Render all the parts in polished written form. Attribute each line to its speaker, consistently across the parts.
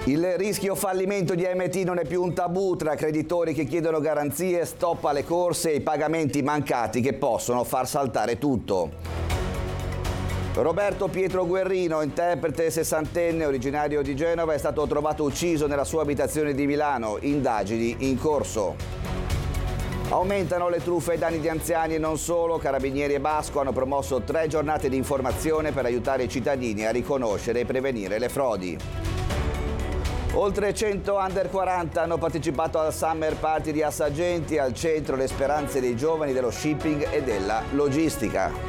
Speaker 1: Il rischio fallimento di AMT non è più un tabù tra creditori che chiedono garanzie, stop alle corse e i pagamenti mancati che possono far saltare tutto. Roberto Pietro Guerrino, interprete sessantenne originario di Genova, è stato trovato ucciso nella sua abitazione di Milano. Indagini in corso. Aumentano le truffe ai danni di anziani e non solo. Carabinieri e Basco hanno promosso 3 giornate di informazione per aiutare i cittadini a riconoscere e prevenire le frodi. Oltre 100 under 40 hanno partecipato al Summer Party di Assaggenti, al centro le speranze dei giovani dello shipping e della logistica.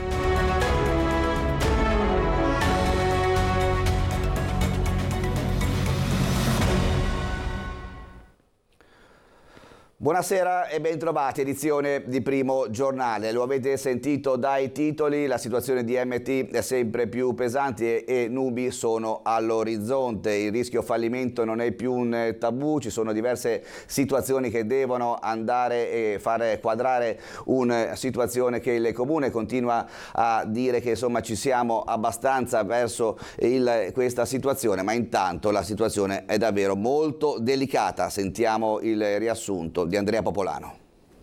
Speaker 1: Buonasera e bentrovati, edizione di Primo Giornale. Lo avete sentito dai titoli, la situazione di MT è sempre più pesante e nubi sono all'orizzonte. Il rischio fallimento non è più un tabù, ci sono diverse situazioni che devono andare e fare quadrare una situazione che il Comune continua a dire che insomma ci siamo abbastanza verso questa situazione, ma intanto la situazione è davvero molto delicata. Sentiamo il riassunto di Andrea Popolano.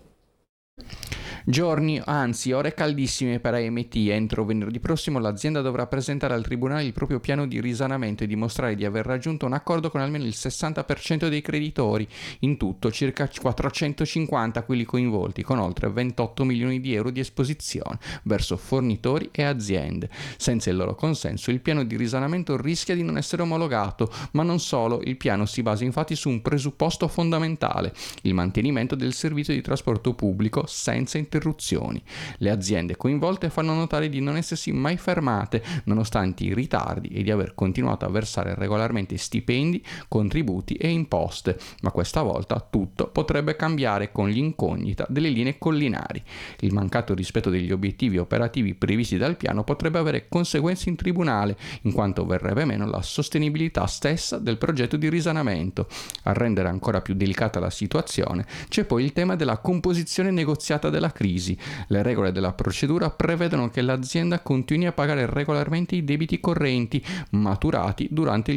Speaker 2: Giorni, anzi ore caldissime per AMT. Entro venerdì prossimo l'azienda dovrà presentare al Tribunale il proprio piano di risanamento e dimostrare di aver raggiunto un accordo con almeno il 60% dei creditori. In tutto circa 450 quelli coinvolti, con oltre 28 milioni di euro di esposizione verso fornitori e aziende. Senza il loro consenso il piano di risanamento rischia di non essere omologato, ma non solo, il piano si basa infatti su un presupposto fondamentale: il mantenimento del servizio di trasporto pubblico senza interruzioni. Le aziende coinvolte fanno notare di non essersi mai fermate nonostante i ritardi e di aver continuato a versare regolarmente stipendi, contributi e imposte, ma questa volta tutto potrebbe cambiare con l'incognita delle linee collinari. Il mancato rispetto degli obiettivi operativi previsti dal piano potrebbe avere conseguenze in tribunale, in quanto verrebbe meno la sostenibilità stessa del progetto di risanamento. A rendere ancora più delicata la situazione c'è poi il tema della composizione negoziata della crisi. Le regole della procedura prevedono che l'azienda continui a pagare regolarmente i debiti correnti maturati durante il